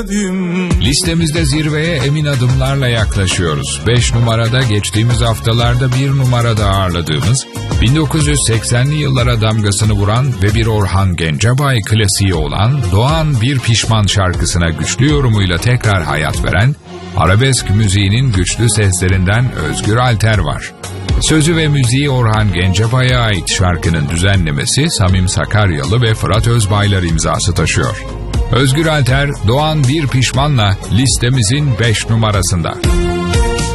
Listemizde zirveye emin adımlarla yaklaşıyoruz. 5 numarada geçtiğimiz haftalarda 1 numarada ağırladığımız, 1980'li yıllara damgasını vuran ve bir Orhan Gencebay klasiği olan Doğan Bir Pişman şarkısına güçlü yorumuyla tekrar hayat veren, arabesk müziğinin güçlü seslerinden Özgür Alter var. Sözü ve müziği Orhan Gencebay'a ait şarkının düzenlemesi Samim Sakaryalı ve Fırat Özbaylar imzası taşıyor. Özgür Alter, Doğan Bir Pişman'la listemizin 5 numarasında.